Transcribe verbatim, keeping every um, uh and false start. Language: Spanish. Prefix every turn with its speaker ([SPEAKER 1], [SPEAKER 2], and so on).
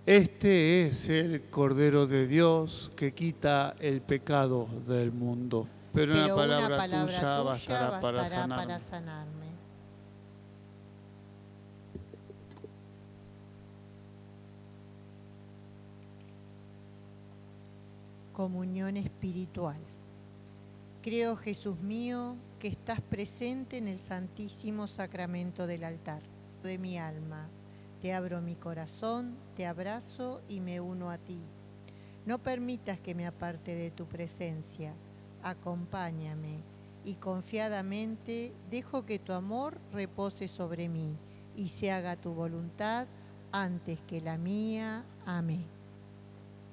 [SPEAKER 1] Este es el Cordero de Dios que quita el pecado del mundo. Pero,
[SPEAKER 2] Pero
[SPEAKER 1] una palabra,
[SPEAKER 2] una palabra
[SPEAKER 1] tuya,
[SPEAKER 2] tuya
[SPEAKER 1] bastará,
[SPEAKER 2] bastará
[SPEAKER 1] para
[SPEAKER 2] para
[SPEAKER 1] sanarme.
[SPEAKER 2] sanarme. Comunión espiritual. Creo, Jesús mío, que estás presente en el Santísimo Sacramento del altar de mi alma. Te abro mi corazón, te abrazo y me uno a ti. No permitas que me aparte de tu presencia. Acompáñame y confiadamente dejo que tu amor repose sobre mí y se haga tu voluntad antes que la mía. Amén.